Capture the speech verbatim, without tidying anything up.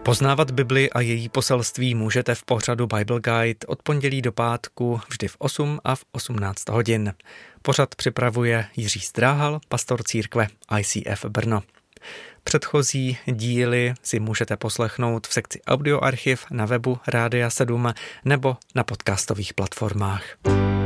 Poznávat Bibli a její poselství můžete v pořadu Bible Guide od pondělí do pátku vždy v osm a v osmnáct hodin. Pořad připravuje Jiří Zdráhal, pastor církve I C F Brno. Předchozí díly si můžete poslechnout v sekci Audioarchiv na webu Rádia sedm nebo na podcastových platformách.